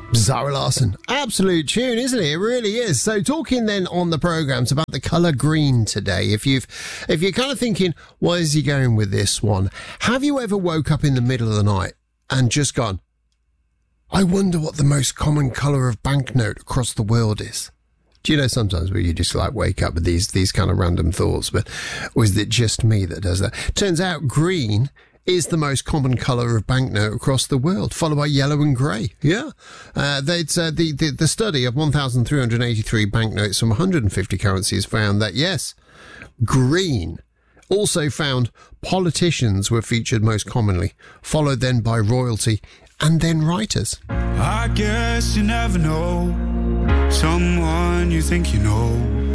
Zara Larsson. Absolute tune, isn't it? It really is. So talking then on the programmes about the colour green today, if you're kind of thinking, where is he going with this one? Have you ever woke up in the middle of the night and just gone, I wonder what the most common colour of banknote across the world is? Do you know sometimes where you just like wake up with these kind of random thoughts, or is it just me that does that? Turns out green is the most common colour of banknote across the world, followed by yellow and grey. Yeah. The study of 1,383 banknotes from 150 currencies found that, yes, green. Also found politicians were featured most commonly, followed then by royalty and then writers. I guess you never know someone you think you know.